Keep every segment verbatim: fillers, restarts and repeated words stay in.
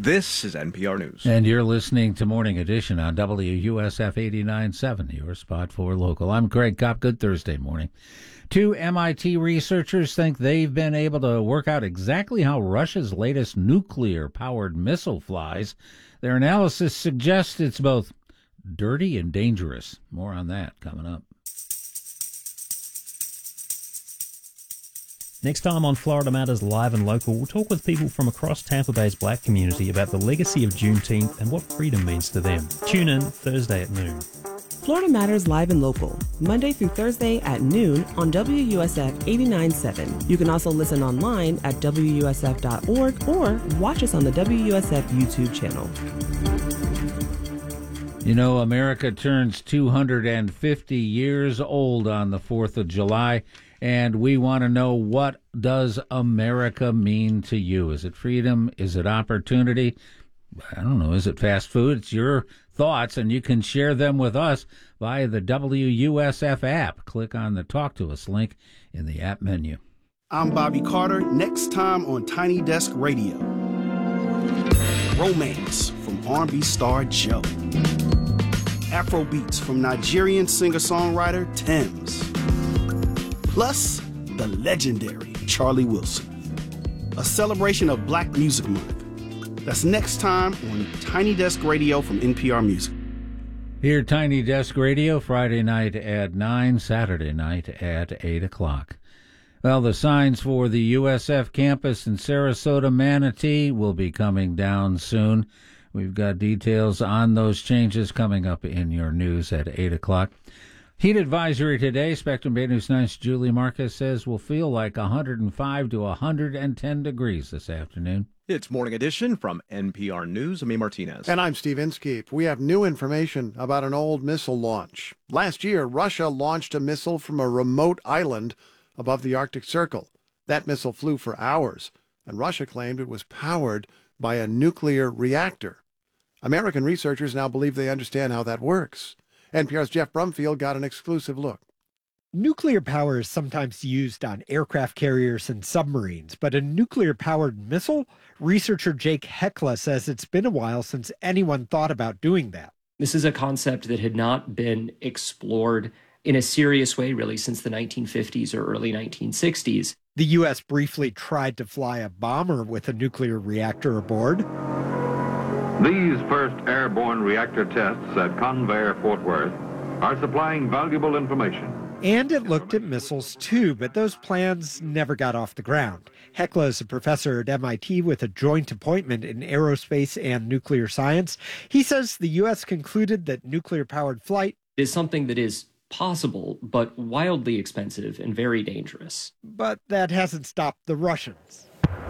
This is N P R News. And you're listening to Morning Edition on W U S F eighty-nine point seven, your spot for local. I'm Greg Kopp. Good Thursday morning. Two M I T researchers think they've been able to work out exactly how Russia's latest nuclear-powered missile flies. Their analysis suggests it's both dirty and dangerous. More on that coming up. Next time on Florida Matters Live and Local, we'll talk with people from across Tampa Bay's black community about the legacy of Juneteenth and what freedom means to them. Tune in Thursday at noon. Florida Matters Live and Local, Monday through Thursday at noon on W U S F eighty-nine point seven. You can also listen online at W U S F dot org or watch us on the W U S F YouTube channel. You know, America turns two hundred fifty years old on the fourth of July. And we want to know, what does America mean to you? Is it freedom? Is it opportunity? I don't know. Is it fast food? It's your thoughts, and you can share them with us via the W U S F app. Click on the Talk to Us link in the app menu. I'm Bobby Carter. Next time on Tiny Desk Radio. Romance from R and B star Joe. Afro beats from Nigerian singer-songwriter Tems. Plus, the legendary Charlie Wilson. A celebration of Black Music Month. That's next time on Tiny Desk Radio from N P R Music. Here, Tiny Desk Radio, Friday night at nine, Saturday night at eight o'clock. Well, the signs for the U S F campus in Sarasota, Manatee will be coming down soon. We've got details on those changes coming up in your news at eight o'clock. Heat advisory today. Spectrum Bay News nine's Julie Marcus says we'll feel like one hundred five to one hundred ten degrees this afternoon. It's Morning Edition from N P R News. I'm E. Martinez. And I'm Steve Inskeep. We have new information about an old missile launch. Last year, Russia launched a missile from a remote island above the Arctic Circle. That missile flew for hours, and Russia claimed it was powered by a nuclear reactor. American researchers now believe they understand how that works. N P R's Jeff Brumfield got an exclusive look. Nuclear power is sometimes used on aircraft carriers and submarines, but a nuclear-powered missile? Researcher Jake Hekla says it's been a while since anyone thought about doing that. This is a concept that had not been explored in a serious way, really, since the nineteen fifties or early nineteen sixties. The U S briefly tried to fly a bomber with a nuclear reactor aboard. These first airborne reactor tests at Convair, Fort Worth, are supplying valuable information. And it looked at missiles, too, but those plans never got off the ground. Hekla is a professor at M I T with a joint appointment in aerospace and nuclear science. He says the U S concluded that nuclear-powered flight is something that is possible, but wildly expensive and very dangerous. But that hasn't stopped the Russians.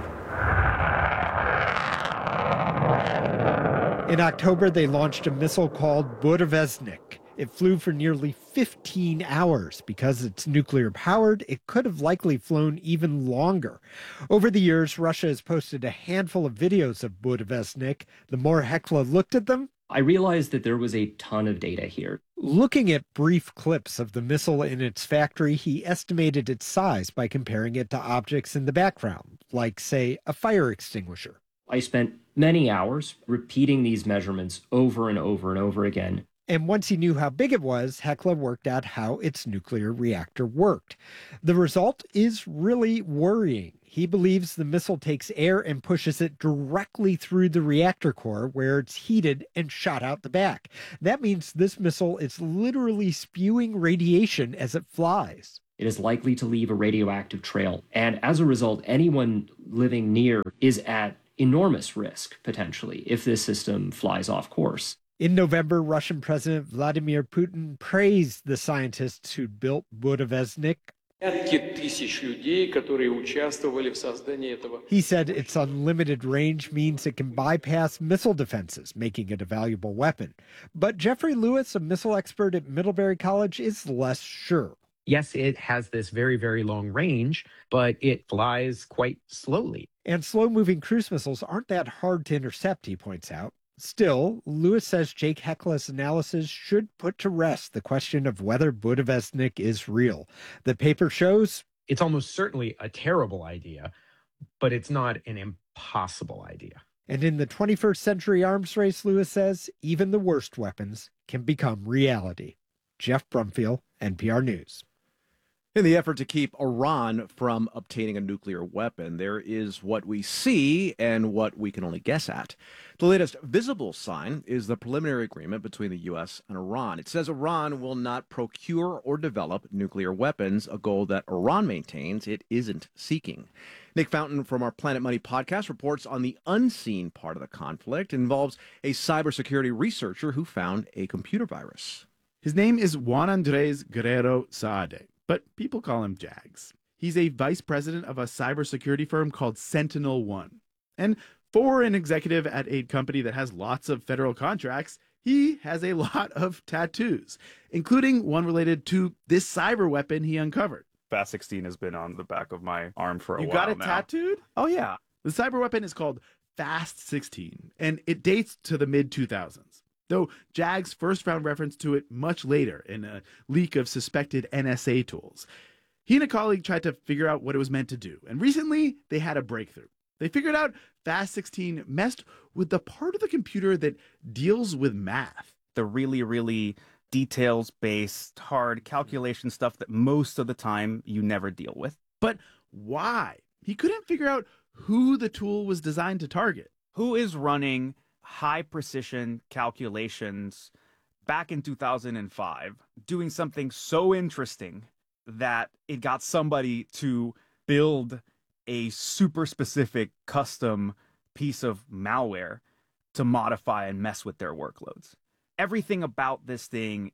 In October, they launched a missile called Burevestnik. It flew for nearly fifteen hours. Because it's nuclear-powered, it could have likely flown even longer. Over the years, Russia has posted a handful of videos of Burevestnik. The more Hekla looked at them, I realized that there was a ton of data here. Looking at brief clips of the missile in its factory, he estimated its size by comparing it to objects in the background, like, say, a fire extinguisher. I spent many hours repeating these measurements over and over and over again. And once he knew how big it was, Hekla worked out how its nuclear reactor worked. The result is really worrying. He believes the missile takes air and pushes it directly through the reactor core, where it's heated and shot out the back. That means this missile is literally spewing radiation as it flies. It is likely to leave a radioactive trail, and as a result, anyone living near is at enormous risk, potentially, if this system flies off course. In November, Russian President Vladimir Putin praised the scientists who built Burevestnik. He said its unlimited range means it can bypass missile defenses, making it a valuable weapon. But Jeffrey Lewis, a missile expert at Middlebury College, is less sure. Yes, it has this very, very long range, but it flies quite slowly. And slow-moving cruise missiles aren't that hard to intercept, he points out. Still, Lewis says Jake Hekla's analysis should put to rest the question of whether Burevestnik is real. The paper shows it's almost certainly a terrible idea, but it's not an impossible idea. And in the twenty-first century arms race, Lewis says, even the worst weapons can become reality. Jeff Brumfield, N P R News. In the effort to keep Iran from obtaining a nuclear weapon, there is what we see and what we can only guess at. The latest visible sign is the preliminary agreement between the U S and Iran. It says Iran will not procure or develop nuclear weapons, a goal that Iran maintains it isn't seeking. Nick Fountain from our Planet Money podcast reports on the unseen part of the conflict. It involves a cybersecurity researcher who found a computer virus. His name is Juan Andres Guerrero Saade, but people call him Jags. He's a vice president of a cybersecurity firm called Sentinel One. And for an executive at a company that has lots of federal contracts, he has a lot of tattoos, including one related to this cyber weapon he uncovered. Fast sixteen has been on the back of my arm for a you while got it now. tattooed? Oh, yeah. The cyber weapon is called Fast sixteen, and it dates to the mid two thousands. Though Jags first found reference to it much later in a leak of suspected N S A tools. He and a colleague tried to figure out what it was meant to do, and recently they had a breakthrough. They figured out Fast sixteen messed with the part of the computer that deals with math. The really, really details-based, hard calculation stuff that most of the time you never deal with. But why? He couldn't figure out who the tool was designed to target. Who is running high-precision calculations back in two thousand five, doing something so interesting that it got somebody to build a super specific custom piece of malware to modify and mess with their workloads. Everything about this thing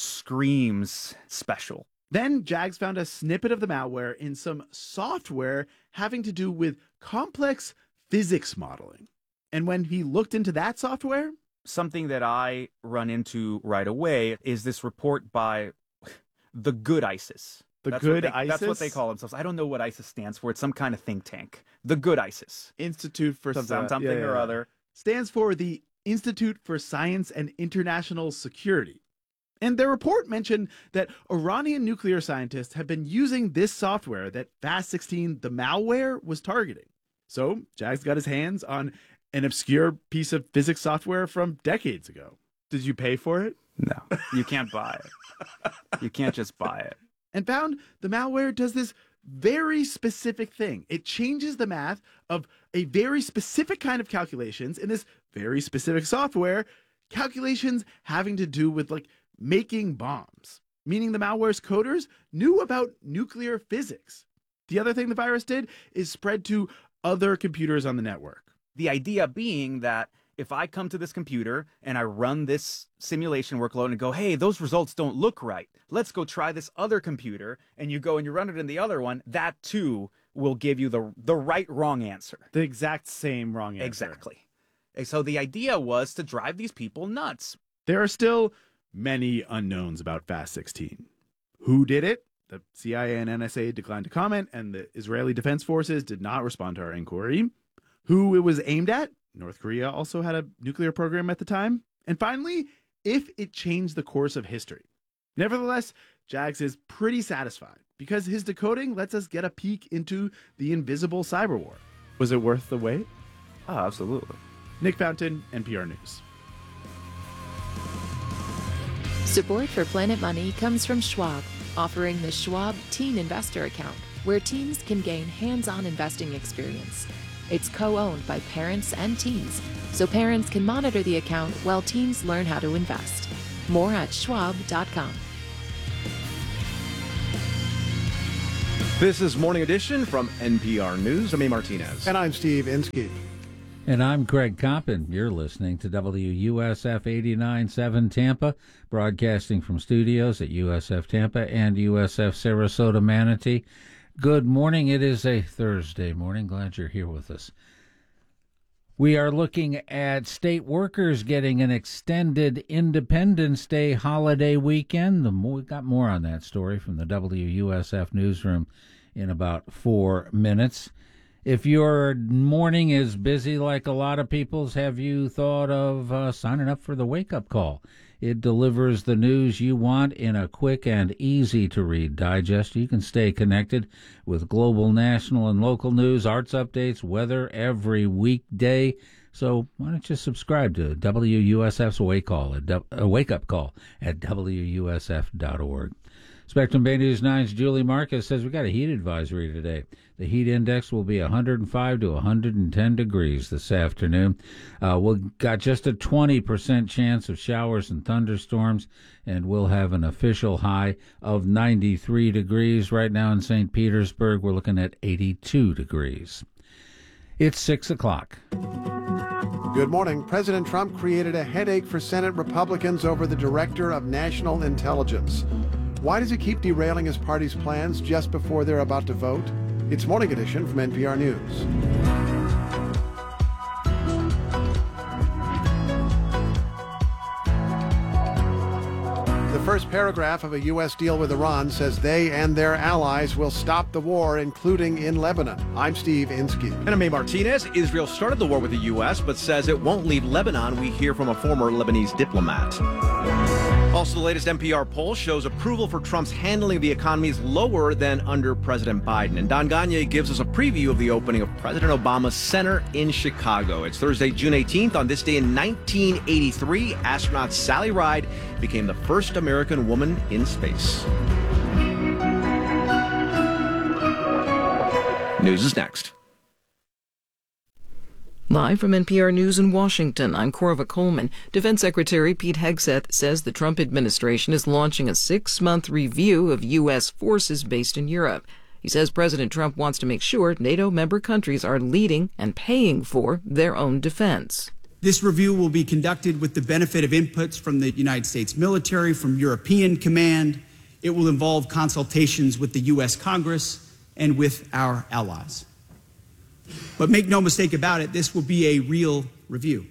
screams special. Then Jags found a snippet of the malware in some software having to do with complex physics modeling. And when he looked into that software, something that I run into right away is this report by the Good ISIS. The that's Good what they, ISIS? That's what they call themselves. I don't know what ISIS stands for. It's some kind of think tank. The Good ISIS. Institute for Some- Sci- something yeah, yeah, or yeah. other. Stands for the Institute for Science and International Security. And their report mentioned that Iranian nuclear scientists have been using this software that Fast sixteen, the malware, was targeting. So Jags got his hands on an obscure piece of physics software from decades ago. Did you pay for it? No, you can't buy it. You can't just buy it. And found the malware does this very specific thing. It changes the math of a very specific kind of calculations in this very specific software, calculations having to do with like making bombs, meaning the malware's coders knew about nuclear physics. The other thing the virus did is spread to other computers on the network. The idea being that if I come to this computer and I run this simulation workload and go, hey, those results don't look right. Let's go try this other computer. And you go and you run it in the other one. That too will give you the the right wrong answer. The exact same wrong answer. Exactly. And so the idea was to drive these people nuts. There are still many unknowns about Fast sixteen. Who did it? The C I A and N S A declined to comment, and the Israeli Defense Forces did not respond to our inquiry. Who it was aimed at? North Korea also had a nuclear program at the time. And finally, if it changed the course of history. Nevertheless, Jags is pretty satisfied because his decoding lets us get a peek into the invisible cyber war. Was it worth the wait? Oh, absolutely. Nick Fountain, N P R News. Support for Planet Money comes from Schwab, offering the Schwab Teen Investor Account, where teens can gain hands-on investing experience. It's co-owned by parents and teens, so parents can monitor the account while teens learn how to invest. More at schwab dot com. This is Morning Edition from N P R News. I'm A. Martinez. And I'm Steve Inskeep. And I'm Craig Coppin. You're listening to W U S F eighty-nine point seven Tampa, broadcasting from studios at U S F Tampa and U S F Sarasota Manatee. Good morning. It is a Thursday morning. Glad you're here with us. We are looking at state workers getting an extended Independence Day holiday weekend. The more, we got more on that story from the W U S F newsroom in about four minutes. If your morning is busy like a lot of people's, have you thought of uh, signing up for the Wake Up Call? It delivers the news you want in a quick and easy-to-read digest. You can stay connected with global, national, and local news, arts updates, weather every weekday So why don't you subscribe to W U S F's Wake Call, a, a Wake Up Call at W U S F dot org. Spectrum Bay News nine's Julie Marcus says we got a heat advisory today. The heat index will be one hundred five to one hundred ten degrees this afternoon. Uh, we've got just a twenty percent chance of showers and thunderstorms, and we'll have an official high of ninety-three degrees. Right now in Saint Petersburg, we're looking at eighty-two degrees. It's six o'clock. Good morning. President Trump created a headache for Senate Republicans over the Director of National Intelligence. Why does he keep derailing his party's plans just before they're about to vote? It's Morning Edition from N P R News. The first paragraph of a U S deal with Iran says they and their allies will stop the war, including in Lebanon. I'm Steve Inskeep. And I'm May Martinez. Israel started the war with the U S, but says it won't leave Lebanon. We hear from a former Lebanese diplomat. Also, the latest N P R poll shows approval for Trump's handling of the economy is lower than under President Biden. And Don Gagne gives us a preview of the opening of President Obama's center in Chicago. It's Thursday, June eighteenth. On this day in nineteen eighty-three, astronaut Sally Ride became the first American woman in space. News is next. Live from N P R News in Washington, I'm Corva Coleman. Defense Secretary Pete Hegseth says the Trump administration is launching a six-month review of U S forces based in Europe. He says President Trump wants to make sure NATO member countries are leading and paying for their own defense. This review will be conducted with the benefit of inputs from the United States military, from European Command. It will involve consultations with the U S Congress and with our allies. But make no mistake about it, this will be a real review.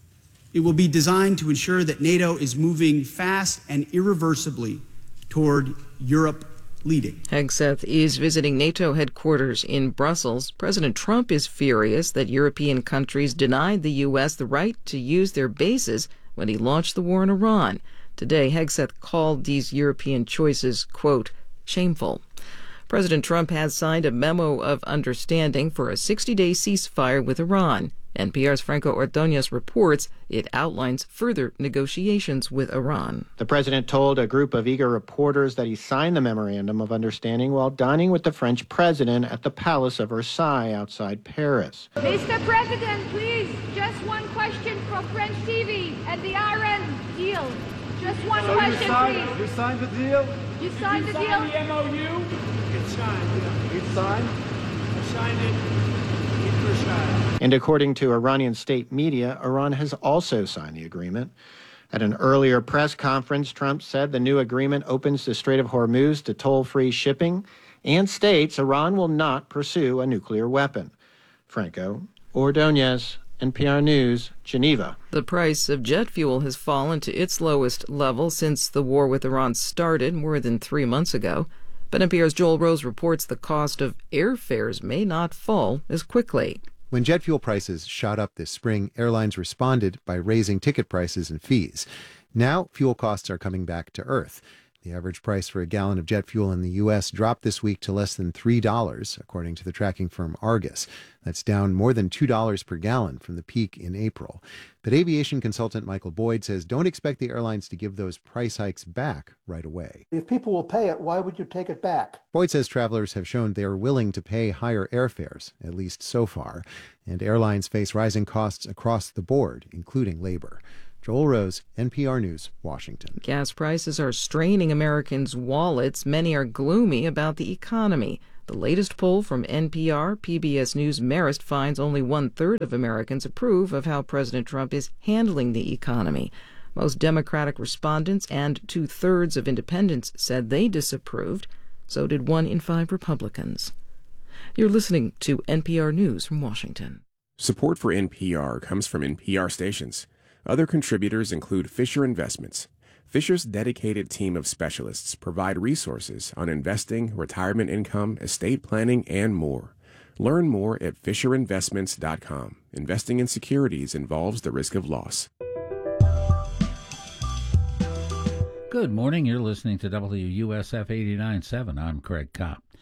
It will be designed to ensure that NATO is moving fast and irreversibly toward Europe leading. Hegseth is visiting NATO headquarters in Brussels. President Trump is furious that European countries denied the U S the right to use their bases when he launched the war in Iran. Today, Hegseth called these European choices, quote, shameful. President Trump has signed a memo of understanding for a sixty-day ceasefire with Iran. N P R's Franco Ordonez reports it outlines further negotiations with Iran. The president told a group of eager reporters that he signed the memorandum of understanding while dining with the French president at the Palace of Versailles outside Paris. Mister President, please, just one question from French T V and the R N deal. Just one so question, you signed, please. You signed the deal? You signed Did the you deal? sign the M O U? It's signed, yeah. It's signed? I signed it in Versailles. And according to Iranian state media, Iran has also signed the agreement. At an earlier press conference, Trump said the new agreement opens the Strait of Hormuz to toll-free shipping and states Iran will not pursue a nuclear weapon. Franco Ordonez, N P R News, Geneva. The price of jet fuel has fallen to its lowest level since the war with Iran started more than three months ago. But N P R's Joel Rose reports the cost of airfares may not fall as quickly. When jet fuel prices shot up this spring, airlines responded by raising ticket prices and fees. Now, fuel costs are coming back to earth. The average price for a gallon of jet fuel in the U S dropped this week to less than three dollars, according to the tracking firm Argus. That's down more than two dollars per gallon from the peak in April. But aviation consultant Michael Boyd says don't expect the airlines to give those price hikes back right away. If people will pay it, why would you take it back? Boyd says travelers have shown they are willing to pay higher airfares, at least so far, and airlines face rising costs across the board, including labor. Joel Rose, N P R News, Washington. Gas prices are straining Americans' wallets. Many are gloomy about the economy. The latest poll from N P R, P B S News, Marist finds only one-third of Americans approve of how President Trump is handling the economy. Most Democratic respondents and two-thirds of independents said they disapproved. So did one in five Republicans. You're listening to N P R News from Washington. Support for N P R comes from N P R stations. Other contributors include Fisher Investments. Fisher's dedicated team of specialists provide resources on investing, retirement income, estate planning, and more. Learn more at fisher investments dot com. Investing in securities involves the risk of loss. Good morning. You're listening to W U S F eighty-nine point seven. I'm Craig Kopp.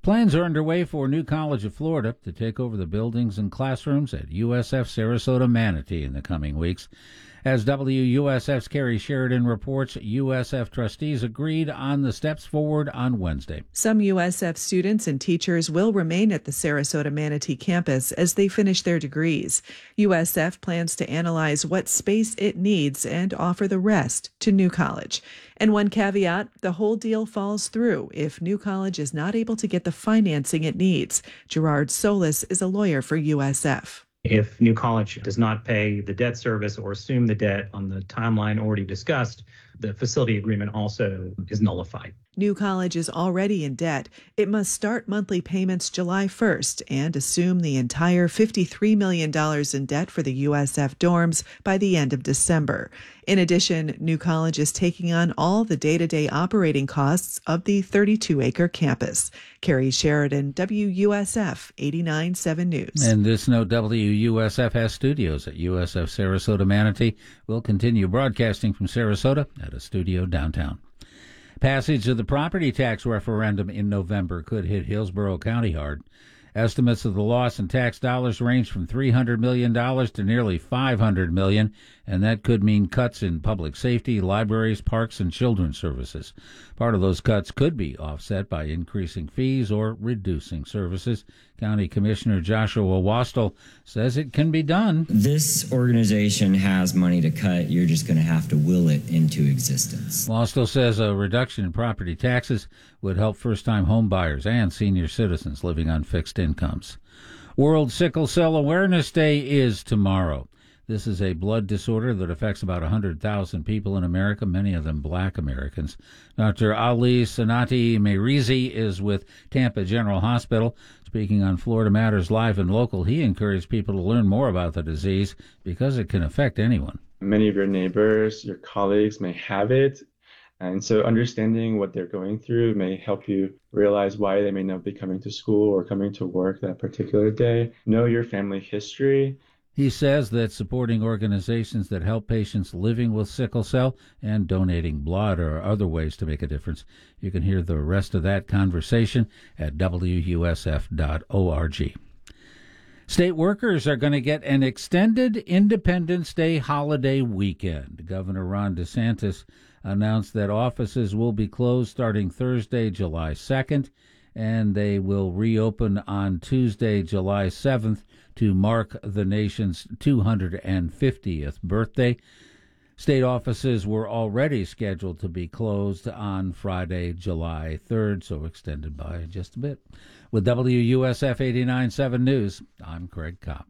Plans are underway for New College of Florida to take over the buildings and classrooms at U S F Sarasota Manatee in the coming weeks. As W U S F's Carrie Sheridan reports, U S F trustees agreed on the steps forward on Wednesday. Some U S F students and teachers will remain at the Sarasota Manatee campus as they finish their degrees. U S F plans to analyze what space it needs and offer the rest to New College. And one caveat, the whole deal falls through if New College is not able to get the financing it needs. Gerard Solis is a lawyer for U S F. If New College does not pay the debt service or assume the debt on the timeline already discussed, the facility agreement also is nullified. New College is already in debt. It must start monthly payments July first and assume the entire fifty-three million dollars in debt for the U S F dorms by the end of December. In addition, New College is taking on all the day-to-day operating costs of the thirty-two acre campus. Carrie Sheridan, W U S F eighty-nine point seven News. And this note, W U S F has studios at U S F Sarasota Manatee. We'll continue broadcasting from Sarasota at a studio downtown. Passage of the property tax referendum in November could hit Hillsborough County hard. Estimates of the loss in tax dollars range from three hundred million dollars to nearly five hundred million dollars, and that could mean cuts in public safety, libraries, parks, and children's services. Part of those cuts could be offset by increasing fees or reducing services. County Commissioner Joshua Wastel says it can be done. This organization has money to cut. You're just going to have to will it into existence. Wastel says a reduction in property taxes would help first-time home buyers and senior citizens living on fixed incomes. World Sickle Cell Awareness Day is tomorrow. This is a blood disorder that affects about one hundred thousand people in America, many of them black Americans. Doctor Ali Sanati Merizi is with Tampa General Hospital. Speaking on Florida Matters Live and Local, he encouraged people to learn more about the disease because it can affect anyone. Many of your neighbors, your colleagues may have it. And so understanding what they're going through may help you realize why they may not be coming to school or coming to work that particular day. Know your family history. He says that supporting organizations that help patients living with sickle cell and donating blood are other ways to make a difference. You can hear the rest of that conversation at W U S F dot org. State workers are going to get an extended Independence Day holiday weekend. Governor Ron DeSantis announced that offices will be closed starting Thursday, July second, and they will reopen on Tuesday, July seventh, to mark the nation's two hundred fiftieth birthday. State offices were already scheduled to be closed on Friday, July third, so extended by just a bit. With W U S F eighty-nine point seven News, I'm Craig Kopp.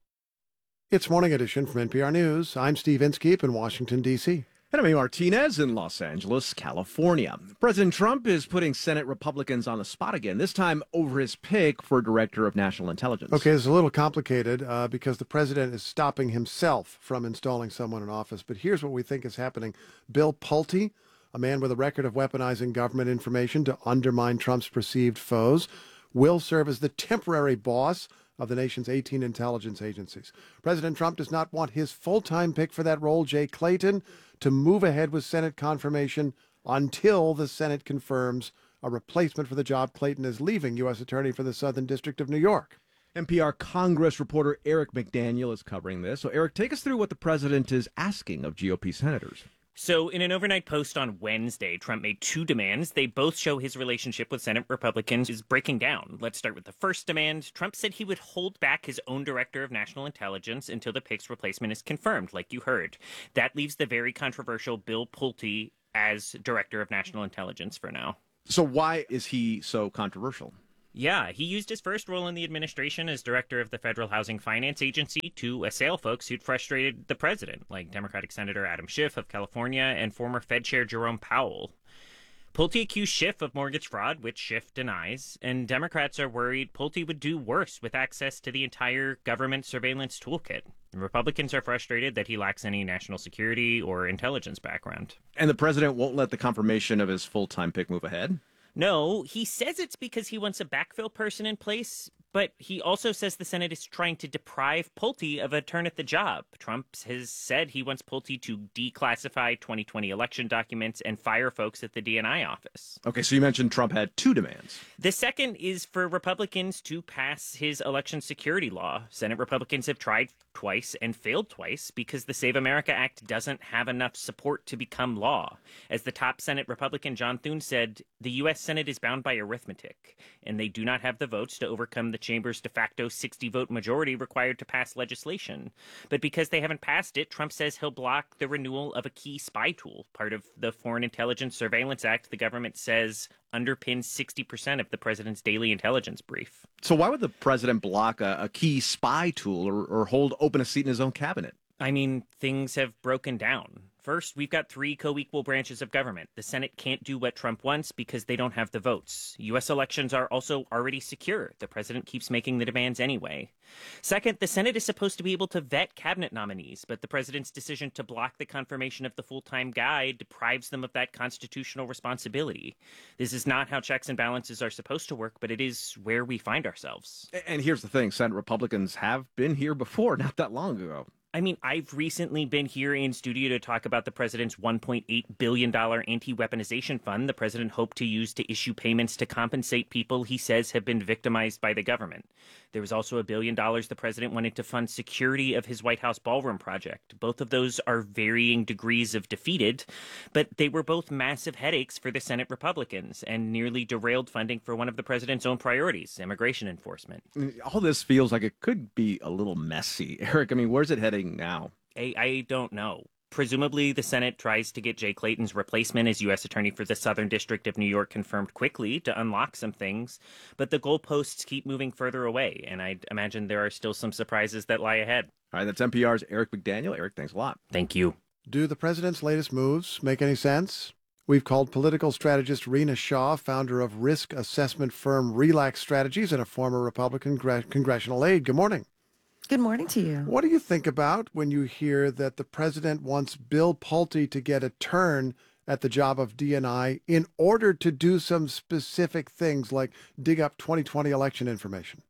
It's Morning Edition from N P R News. I'm Steve Inskeep in Washington, D C And I'm Amy Martinez in Los Angeles, California. President Trump is putting Senate Republicans on the spot again, this time over his pick for Director of National Intelligence. Okay, it's a little complicated uh, because the president is stopping himself from installing someone in office. But here's what we think is happening. Bill Pulte, a man with a record of weaponizing government information to undermine Trump's perceived foes, will serve as the temporary boss of the nation's eighteen intelligence agencies. President Trump does not want his full-time pick for that role, Jay Clayton, to move ahead with Senate confirmation until the Senate confirms a replacement for the job. Clayton is leaving U S Attorney for the Southern District of New York. N P R Congress reporter Eric McDaniel is covering this. So, Eric, take us through what the president is asking of G O P senators. So in an overnight post on Wednesday, Trump made two demands. They both show his relationship with Senate Republicans is breaking down. Let's start with the first demand. Trump said he would hold back his own director of national intelligence until the pick's replacement is confirmed, like you heard. That leaves the very controversial Bill Pulte as director of national intelligence for now. So why is he so controversial? Yeah, he used his first role in the administration as director of the Federal Housing Finance Agency to assail folks who'd frustrated the president, like Democratic Senator Adam Schiff of California and former Fed Chair Jerome Powell. Pulte accused Schiff of mortgage fraud, which Schiff denies, and Democrats are worried Pulte would do worse with access to the entire government surveillance toolkit. Republicans are frustrated that he lacks any national security or intelligence background. And the president won't let the confirmation of his full-time pick move ahead? No, he says it's because he wants a backfill person in place, But he also says the Senate is trying to deprive Pulte of a turn at the job. Trump has said he wants Pulte to declassify twenty twenty election documents and fire folks at the D N I office. Okay, so you mentioned Trump had two demands. The second is for Republicans to pass his election security law. Senate Republicans have tried twice and failed twice because the Save America Act doesn't have enough support to become law. As the top Senate Republican John Thune said, the U S Senate is bound by arithmetic, and they do not have the votes to overcome the chamber's de facto sixty-vote majority required to pass legislation. But because they haven't passed it, Trump says he'll block the renewal of a key spy tool, part of the Foreign Intelligence Surveillance Act the government says underpins sixty percent of the president's daily intelligence brief. So why would the president block a, a key spy tool or, or hold open a seat in his own cabinet? I mean, things have broken down. First, we've got three co-equal branches of government. The Senate can't do what Trump wants because they don't have the votes. U S elections are also already secure. The president keeps making the demands anyway. Second, the Senate is supposed to be able to vet cabinet nominees, but the president's decision to block the confirmation of the full-time guy deprives them of that constitutional responsibility. This is not how checks and balances are supposed to work, but it is where we find ourselves. And here's the thing, Senate Republicans have been here before, not that long ago. I mean, I've recently been here in studio to talk about the president's one point eight billion dollars anti-weaponization fund the president hoped to use to issue payments to compensate people he says have been victimized by the government. There was also a billion dollars the president wanted to fund security of his White House ballroom project. Both of those are varying degrees of defeated, but they were both massive headaches for the Senate Republicans and nearly derailed funding for one of the president's own priorities, immigration enforcement. All this feels like it could be a little messy. Eric, I mean, where's it heading now? I, I don't know. Presumably, the Senate tries to get Jay Clayton's replacement as U S Attorney for the Southern District of New York confirmed quickly to unlock some things, but the goalposts keep moving further away, and I imagine there are still some surprises that lie ahead. All right, that's N P R's Eric McDaniel. Eric, thanks a lot. Thank you. Do the president's latest moves make any sense? We've called political strategist Rena Shaw, founder of risk assessment firm Relax Strategies and a former Republican gra- congressional aide. Good morning. Good morning to you. What do you think about when you hear that the president wants Bill Pulte to get a turn at the job of D N I in order to do some specific things like dig up twenty twenty election information?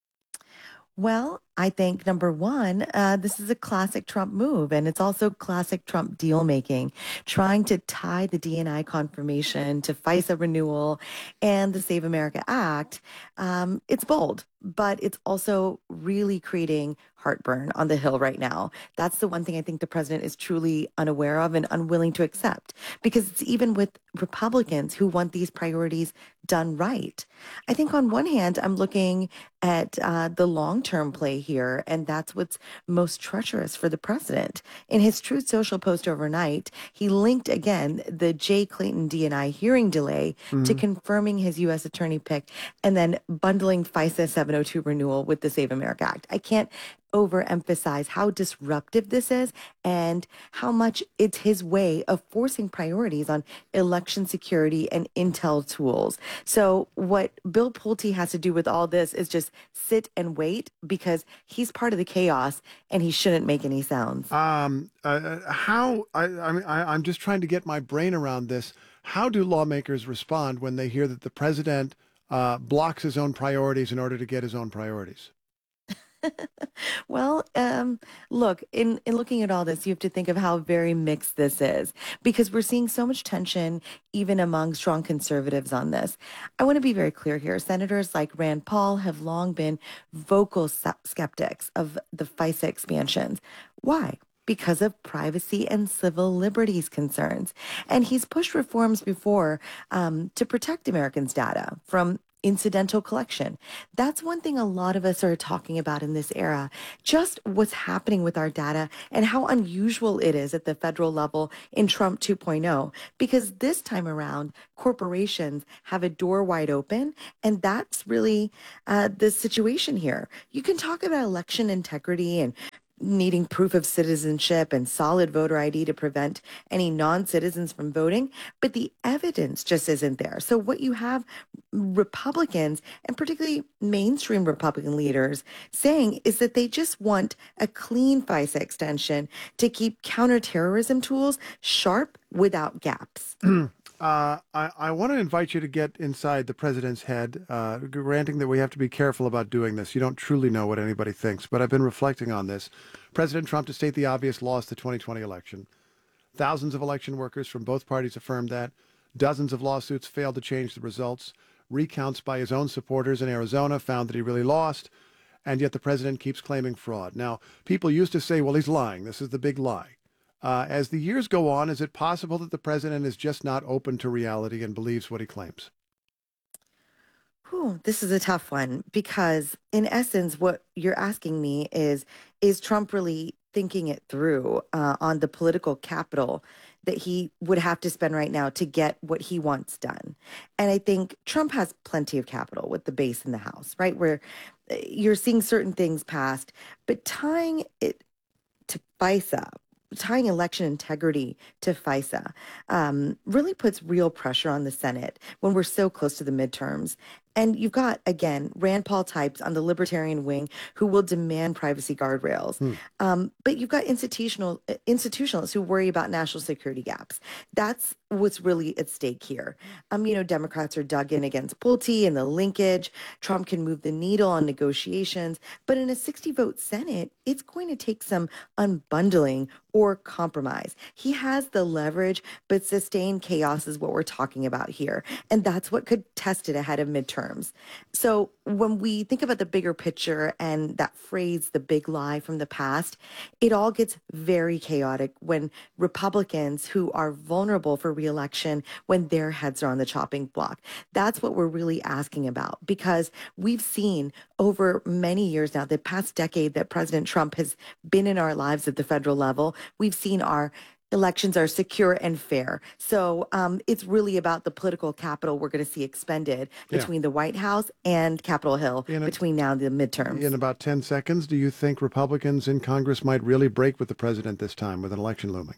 Well, I think number one, uh, this is a classic Trump move, and it's also classic Trump deal making, trying to tie the D N I confirmation to FISA renewal and the Save America Act. Um, it's bold, but it's also really creating heartburn on the Hill right now. That's the one thing I think the president is truly unaware of and unwilling to accept, because it's even with Republicans who want these priorities done right. I think on one hand, I'm looking at uh, the long-term play here, and that's what's most treacherous for the president. In his Truth Social post overnight, he linked again the Jay Clayton D N I hearing delay mm-hmm. to confirming his U S attorney pick and then bundling FISA seven oh two renewal with the Save America Act. I can't overemphasize how disruptive this is and how much it's his way of forcing priorities on election security and intel tools. So what Bill Pulte has to do with all this is just sit and wait, because he's part of the chaos and he shouldn't make any sounds. Um, uh, how, I, I mean, I, I'm just trying to get my brain around this. How do lawmakers respond when they hear that the president uh, blocks his own priorities in order to get his own priorities? Well, um, look, in, in looking at all this, you have to think of how very mixed this is, because we're seeing so much tension even among strong conservatives on this. I want to be very clear here. Senators like Rand Paul have long been vocal skeptics of the FISA expansions. Why? Because of privacy and civil liberties concerns. And he's pushed reforms before um, to protect Americans' data from incidental collection. That's one thing a lot of us are talking about in this era, just what's happening with our data and how unusual it is at the federal level in Trump two point oh, because this time around, corporations have a door wide open, and that's really uh, the situation here. You can talk about election integrity and needing proof of citizenship and solid voter I D to prevent any non-citizens from voting, but the evidence just isn't there. So what you have Republicans, and particularly mainstream Republican leaders, saying is that they just want a clean FISA extension to keep counterterrorism tools sharp without gaps. Uh, I, I want to invite you to get inside the president's head, uh, granting that we have to be careful about doing this. You don't truly know what anybody thinks, but I've been reflecting on this. President Trump, to state the obvious, lost the twenty twenty election. Thousands of election workers from both parties affirmed that. Dozens of lawsuits failed to change the results. Recounts by his own supporters in Arizona found that he really lost, and yet the president keeps claiming fraud. Now, people used to say, well, he's lying. This is the big lie. Uh, as the years go on, is it possible that the president is just not open to reality and believes what he claims? Whew, this is a tough one because, in essence, what you're asking me is, is Trump really thinking it through uh, on the political capital that he would have to spend right now to get what he wants done? And I think Trump has plenty of capital with the base in the House, right, where you're seeing certain things passed, but tying it to FISA, tying election integrity to FISA um, really puts real pressure on the Senate when we're so close to the midterms. And you've got, again, Rand Paul types on the libertarian wing who will demand privacy guardrails. Hmm. Um, but you've got institutional institutionalists who worry about national security gaps. That's what's really at stake here. Um, you know, Democrats are dug in against Pulte and the linkage. Trump can move the needle on negotiations. But in a sixty vote Senate, it's going to take some unbundling or compromise. He has the leverage, but sustained chaos is what we're talking about here. And that's what could test it ahead of midterms. So when we think about the bigger picture and that phrase, the big lie from the past, it all gets very chaotic when Republicans who are vulnerable for reelection, when their heads are on the chopping block. That's what we're really asking about, because we've seen over many years now, the past decade that President Trump has been in our lives at the federal level, we've seen our elections are secure and fair. So um, it's really about the political capital we're going to see expended between yeah. the White House and Capitol Hill in between a, now and the midterms. In about ten seconds, do you think Republicans in Congress might really break with the president this time with an election looming?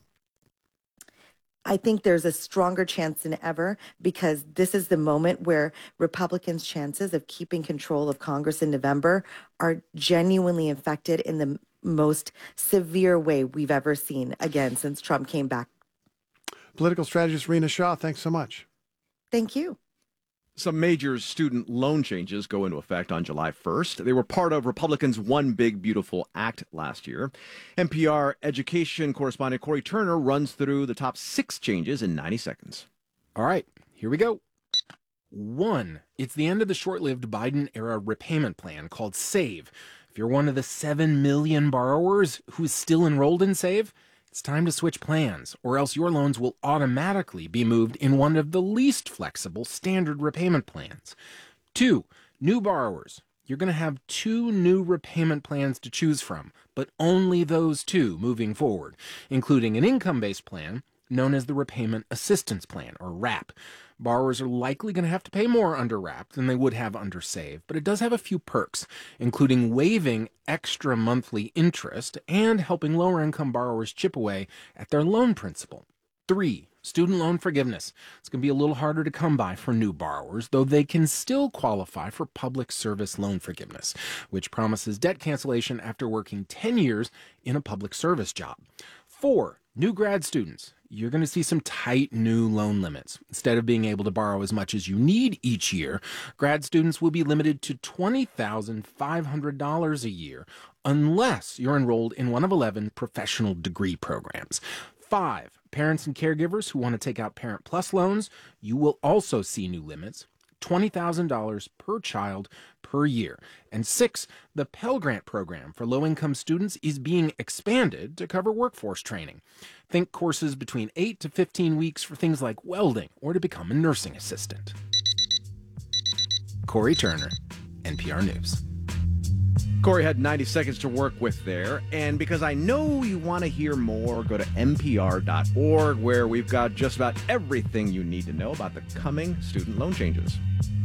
I think there's a stronger chance than ever, because this is the moment where Republicans' chances of keeping control of Congress in November are genuinely affected in the most severe way we've ever seen, again, since Trump came back. Political strategist Rena Shaw, thanks so much. Thank you. Some major student loan changes go into effect on July first. They were part of Republicans' One Big Beautiful Act last year. N P R education correspondent Corey Turner runs through the top six changes in ninety seconds. All right, here we go. One, it's the end of the short-lived Biden-era repayment plan called SAVE. If you're one of the seven million borrowers who's still enrolled in SAVE, it's time to switch plans, or else your loans will automatically be moved in one of the least flexible standard repayment plans. Two, new borrowers. You're going to have two new repayment plans to choose from, but only those two moving forward, including an income-based plan known as the Repayment Assistance Plan, or RAP. Borrowers are likely going to have to pay more under RAP than they would have under SAVE, but it does have a few perks, including waiving extra monthly interest and helping lower-income borrowers chip away at their loan principal. Three, student loan forgiveness. It's going to be a little harder to come by for new borrowers, though they can still qualify for public service loan forgiveness, which promises debt cancellation after working ten years in a public service job. Four, new grad students. You're going to see some tight new loan limits. Instead of being able to borrow as much as you need each year, grad students will be limited to twenty thousand five hundred dollars a year unless you're enrolled in one of eleven professional degree programs. Five, parents and caregivers who want to take out Parent Plus loans, you will also see new limits, twenty thousand dollars per child per year. And six, the Pell Grant program for low-income students is being expanded to cover workforce training. Think courses between eight to fifteen weeks for things like welding or to become a nursing assistant. Corey Turner, N P R News. Corey had ninety seconds to work with there, and because I know you want to hear more, go to N P R dot org, where we've got just about everything you need to know about the coming student loan changes.